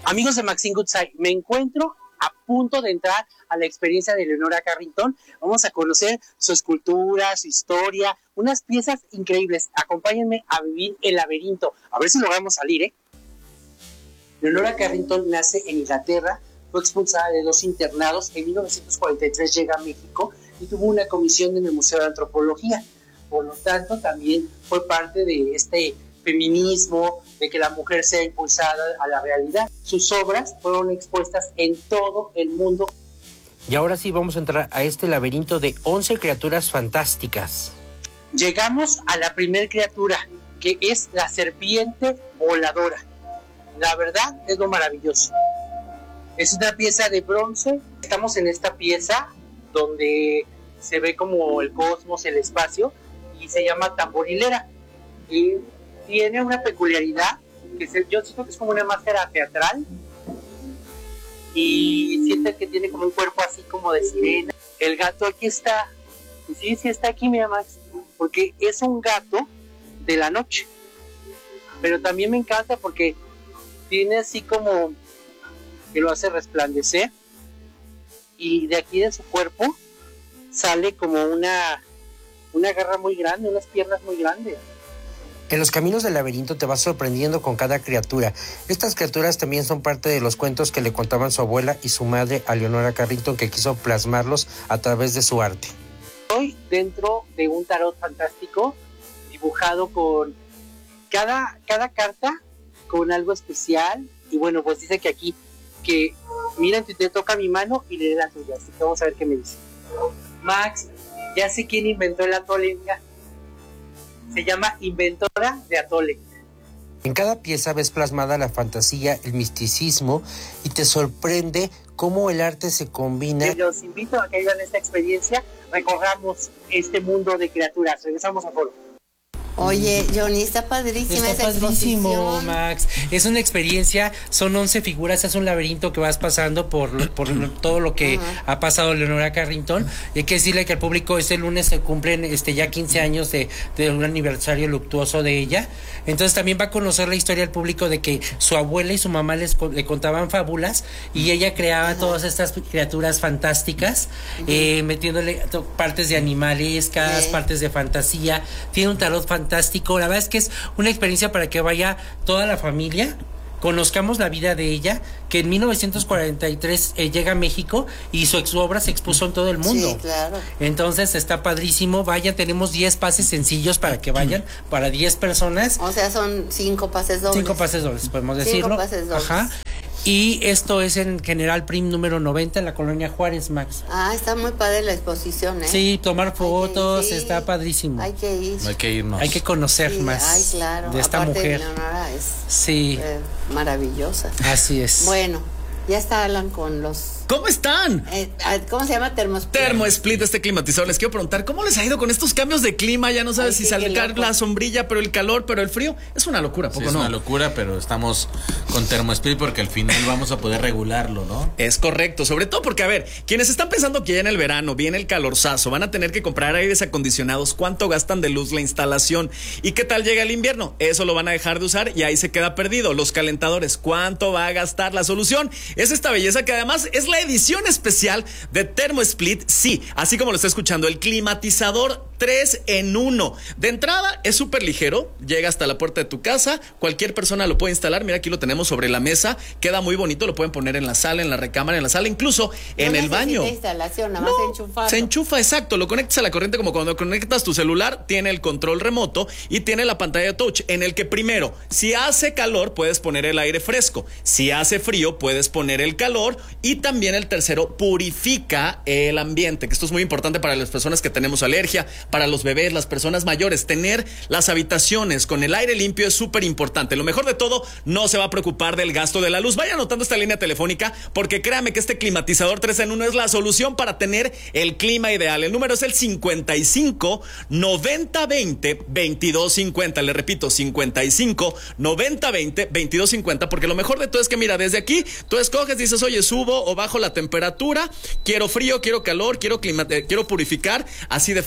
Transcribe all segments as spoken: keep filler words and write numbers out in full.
Amigos de Maxine Goodside, me encuentro a punto de entrar a la experiencia de Eleonora Carrington. Vamos a conocer su escultura, su historia, unas piezas increíbles. Acompáñenme a vivir el laberinto. A ver si logramos salir, ¿eh? Eleonora Carrington nace en Inglaterra, fue expulsada de dos internados. En mil novecientos cuarenta y tres llega a México y tuvo una comisión en el Museo de Antropología. Por lo tanto, también fue parte de este feminismo, de que la mujer sea impulsada a la realidad. Sus obras fueron expuestas en todo el mundo. Y ahora sí vamos a entrar a este laberinto de once criaturas fantásticas. Llegamos a la primer criatura, que es la serpiente voladora. La verdad es lo maravilloso. Es una pieza de bronce. Estamos en esta pieza donde se ve como el cosmos, el espacio, y se llama tamborilera. Y tiene una peculiaridad, que se, yo siento que es como una máscara teatral, y siento que tiene como un cuerpo así como de sirena. El gato aquí está, y sí, sí está aquí, mira Max, porque es un gato de la noche, pero también me encanta porque tiene así como que lo hace resplandecer, y de aquí de su cuerpo sale como una, una garra muy grande, unas piernas muy grandes. En los caminos del laberinto te vas sorprendiendo con cada criatura. Estas criaturas también son parte de los cuentos que le contaban su abuela y su madre a Eleonora Carrington, que quiso plasmarlos a través de su arte. Estoy dentro de un tarot fantástico dibujado con cada, cada carta con algo especial. Y bueno, pues dice que aquí, que miren, te toca mi mano y le dé la tuya. Así que vamos a ver qué me dice. Max, ya sé quién inventó el atole. Se llama Inventora de Atole. En cada pieza ves plasmada la fantasía, el misticismo, y te sorprende cómo el arte se combina. Los invito a que hagan esta experiencia, recorramos este mundo de criaturas. Regresamos a Foro. Oye, Johnny, está padrísima está esa padrísimo, exposición. Max. Es una experiencia, son once figuras, es un laberinto que vas pasando por, por todo lo que uh-huh. ha pasado Eleonora Carrington. Y hay que decirle que al público este lunes se cumplen este ya quince años de, de un aniversario luctuoso de ella. Entonces también va a conocer la historia del público de que su abuela y su mamá les le contaban fábulas y ella creaba uh-huh. todas estas criaturas fantásticas, uh-huh. eh, metiéndole partes de animalescas, uh-huh. partes de fantasía. Tiene un tarot fantástico. Fantástico, la verdad es que es una experiencia para que vaya toda la familia, conozcamos la vida de ella, que en mil novecientos cuarenta y tres eh, llega a México y su, su obra se expuso en todo el mundo. Sí, claro. Entonces está padrísimo, vayan, tenemos diez pases sencillos para que vayan, para diez personas. O sea, son cinco pases dobles. Cinco pases dobles, podemos decirlo. Cinco pases dobles. Ajá. Y esto es en General Prim número noventa en la colonia Juárez, Max. Ah, está muy padre la exposición, ¿eh? Sí, tomar fotos, ir, sí. está padrísimo. Hay que ir. Hay que irnos. Hay que conocer sí, más ay, claro. de esta Aparte, mujer. Eleonora es sí. eh, maravillosa. Así es. Bueno, ya está Alan con los... ¿Cómo están? Eh, ¿Cómo se llama? Termosplit. Termosplit, este climatizador. Les quiero preguntar, ¿cómo les ha ido con estos cambios de clima? Ya no sabes Ay, si sacar la sombrilla, pero el calor, pero el frío. Es una locura, ¿poco sí, es no? una locura, pero estamos con Termosplit porque al final vamos a poder regularlo, ¿no? Es correcto, sobre todo porque, a ver, quienes están pensando que ya en el verano viene el calorzazo, van a tener que comprar aires acondicionados, ¿cuánto gastan de luz la instalación? ¿Y qué tal llega el invierno? Eso lo van a dejar de usar y ahí se queda perdido. Los calentadores, ¿cuánto va a gastar? La solución es esta belleza que además es la edición especial de Termosplit, sí, así como lo está escuchando, el climatizador tres en uno. De entrada es súper ligero, llega hasta la puerta de tu casa, cualquier persona lo puede instalar. Mira, aquí lo tenemos sobre la mesa, queda muy bonito, lo pueden poner en la sala, en la recámara, en la sala, incluso en no el baño. No instalación, nada más no, enchufarlo. Se enchufa, exacto, lo conectas a la corriente como cuando conectas tu celular, tiene el control remoto y tiene la pantalla de touch, en el que primero, si hace calor, puedes poner el aire fresco, si hace frío, puedes poner el calor, y también el tercero, purifica el ambiente, que esto es muy importante para las personas que tenemos alergia, para los bebés, las personas mayores. Tener las habitaciones con el aire limpio es súper importante. Lo mejor de todo, no se va a preocupar del gasto de la luz. Vaya anotando esta línea telefónica, porque créame que este climatizador tres en uno es la solución para tener el clima ideal. El número es el cincuenta y cinco noventa veinte veintidós cincuenta. Le repito, cincuenta y cinco noventa veinte veintidós cincuenta, porque lo mejor de todo es que, mira, desde aquí tú escoges, dices, oye, subo o bajo la temperatura, quiero frío, quiero calor, quiero clima, eh, quiero purificar, así de fácil. Lo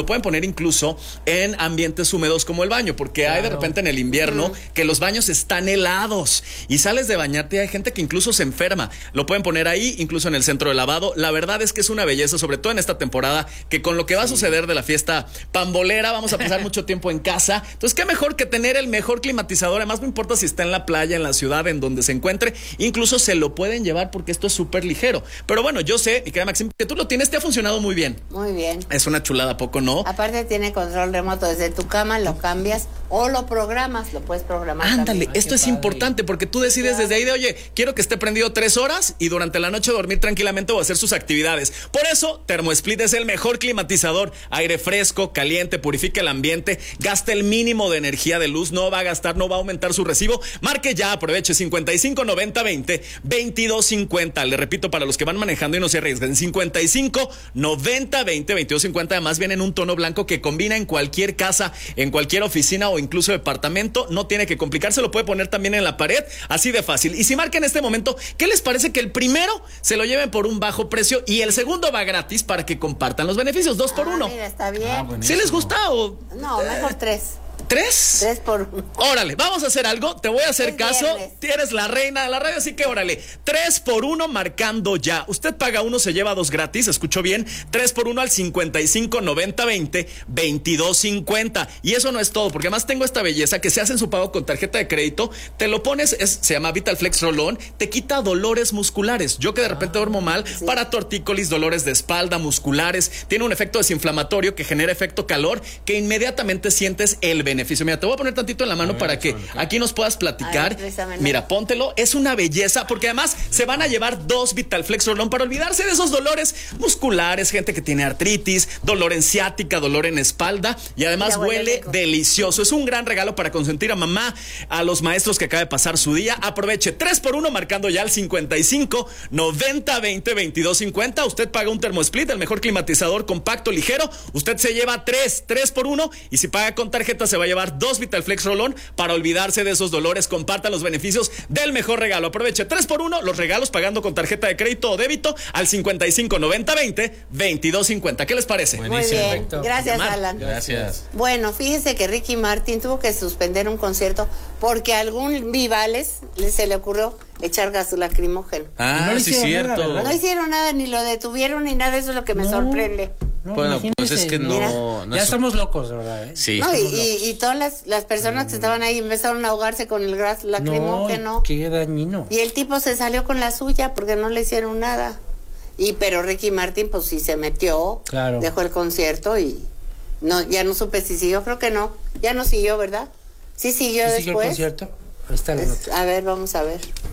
pueden poner incluso en ambientes húmedos como el baño, porque claro. hay de repente en el invierno uh-huh. que los baños están helados y sales de bañarte y hay gente que incluso se enferma. Lo pueden poner ahí, incluso en el centro de lavado. La verdad es que es una belleza, sobre todo en esta temporada, que con lo que va a suceder de la fiesta pambolera, vamos a pasar mucho tiempo en casa. Entonces, qué mejor que tener el mejor climatizador. Además, no importa si está en la playa, en la ciudad, en donde se encuentre, incluso se lo pueden llevar porque esto es súper ligero. Pero bueno, yo sé, mi querida Maxim, que tú lo tienes, te ha funcionado muy bien. Muy bien. Es una chulada, ¿poco no? Aparte tiene control remoto desde tu cama, lo cambias o lo programas, lo puedes programar. Ándale, también. esto es padre. Importante porque tú decides claro. desde ahí de, oye, quiero que esté prendido tres horas y durante la noche dormir tranquilamente o hacer sus actividades. Por eso, TermoSplit es el mejor climatizador. Aire fresco, caliente, purifica el ambiente, gasta el mínimo de energía de luz, no va a gastar, no va a aumentar su recibo. Marque ya, aproveche cincuenta y cinco noventa veinte veintidós cincuenta. Le repito, para los que van manejando y no se arriesguen, cincuenta y cinco noventa veinte veintidós cincuenta. Además viene en un tono blanco que combina en cualquier casa, en cualquier oficina o incluso departamento. No tiene que complicarse, lo puede poner también en la pared, así de fácil. Y si marca en este momento, ¿qué les parece que el primero se lo lleven por un bajo precio y el segundo va gratis para que compartan los beneficios? Dos por ah, uno. Mira, está bien. Ah, ¿Sí les gusta o...? No, mejor tres. ¿Tres? Tres por uno. Órale, vamos a hacer algo, te voy a hacer es caso. Viernes. Eres la reina de la radio, así que órale. Tres por uno marcando ya. Usted paga uno, se lleva dos gratis, escuchó bien. Tres por uno al cincuenta y cinco noventa veinte veintidós cincuenta. Y eso no es todo, porque además tengo esta belleza que se hace en su pago con tarjeta de crédito. Te lo pones, es, se llama VitalFlex Rolón, te quita dolores musculares. Yo que de repente ah, duermo mal, sí. para tortícolis, dolores de espalda, musculares. Tiene un efecto desinflamatorio que genera efecto calor, que inmediatamente sientes el beneficio. Mira, te voy a poner tantito en la mano ver, para que aquí nos puedas platicar. Ver, mira, póntelo, es una belleza, porque además se van a llevar dos VitalFlex Rolón para olvidarse de esos dolores musculares, gente que tiene artritis, dolor en ciática, dolor en espalda, y además mira, huele rico. Delicioso. Es un gran regalo para consentir a mamá, a los maestros que acaba de pasar su día. Aproveche tres por uno marcando ya al cincuenta y cinco noventa veinte veintidós cincuenta. Usted paga un TermoSplit, el mejor climatizador compacto, ligero. Usted se lleva tres, tres por uno, y si paga con tarjeta se va a llevar dos VitalFlex Rolón para olvidarse de esos dolores. Comparta los beneficios del mejor regalo. Aproveche tres por uno los regalos pagando con tarjeta de crédito o débito al cincuenta y cinco noventa veinte veintidós cincuenta. ¿Qué les parece? Buenísimo. Muy bien. Gracias, Alan. Gracias. Bueno, fíjese que Ricky Martin tuvo que suspender un concierto porque a algún Vivales se le ocurrió echar gas lacrimógeno. Ah, no sí, cierto. Nada, no hicieron nada, ni lo detuvieron, ni nada. Eso es lo que me no. sorprende. No, bueno, pues es que no, no ya es... estamos locos, ¿verdad? ¿Eh? Sí. No, y, y, y todas las, las personas que estaban ahí empezaron a ahogarse con el gas lacrimógeno. No, qué dañino. Y el tipo se salió con la suya porque no le hicieron nada. Y pero Ricky Martin, pues sí se metió, claro. dejó el concierto y no, ya no supe si siguió, creo que no. Ya no siguió, ¿verdad? Sí siguió ¿Sí después. ¿Siguió el concierto? Ahí está la nota. A ver, vamos a ver.